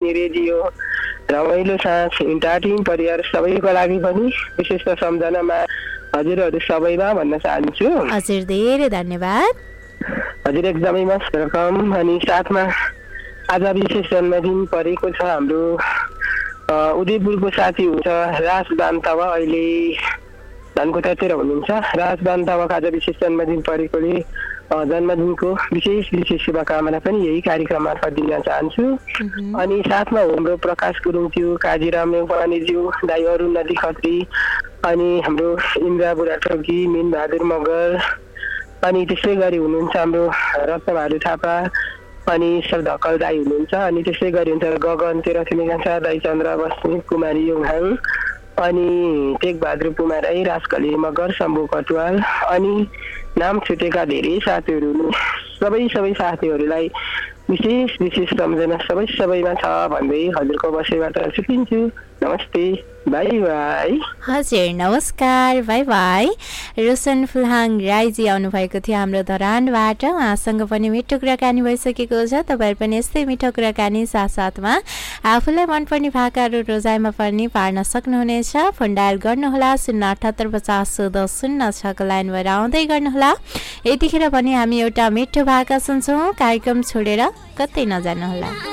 बहिनी रेडियो रमाइलो साँझ इन्टा टिम परिवार सबैको लागि पनि विशेष त सम्झनामा हजुरहरू सबैमा भन्न चाहन्छु। हजुर धेरै धन्यवाद। हजुर एकदमै मस्त रकम। अनि साथमा आज विशेष जन्मदिन परेको छ हाम्रो उदयपुरको साथी हुन्छ राज बान्तवा, अहिले धनकुटातिर हुनुहुन्छ। राज बान्तवाको आज विशेष जन्मदिन परेकोले जन्मदिनको विशेष शुभकामना पनि यही कार्यक्रम मार्फत दिन चाहन्छु। अनि साथमा हाम्रो प्रकाश गुरुङज्यू, काजीराम नेउपानेज्यू, दाई अरुण नदी खत्री, अनि हाम्रो इन्द्रा बुढाथोकी, मिन बहादुर मगर, अनि त्यसै गरी हुनुहुन्छ हाम्रो रत्नबहादुर थापा, अनि सर ढक्कल दाई हुनुहुन्छ, अनि त्यसै गरी हुन्छ गगन तेह्रथुमे कान्छा दाई, चन्द्र बस्ने, कुमारी योङहाङ, अनि टेकबहादुर पुमा राई, राजकली मगर, शम्भु कटुवाल, अनि नाम छुटेका धेरै साथीहरू हुनु सबै साथीहरूलाई विशेष सम्झना सबैमा छ भन्दै हजुरको बसाइबाट छुट्टिन्छु। नमस्ते, बाई बाई। हजुर नमस्कार, बाई बाई। रोशन फुलहाङ राईजी आउनुभएको थियो हाम्रो धरानबाट। उहाँसँग पनि मिठो कुराकानी भइसकेको छ। तपाईँहरू पनि यस्तै मिठो कुराकानी साथसाथमा आफूलाई मनपर्ने भाकाहरू रोजाइमा पनि पार्न सक्नुहुनेछ। फोन डायल गर्नुहोला 078501006 को लाइनबाट आउँदै गर्नुहोला। यतिखेर पनि हामी एउटा मिठो भाका सुन्छौँ। कार्यक्रम छोडेर कतै नजानुहोला।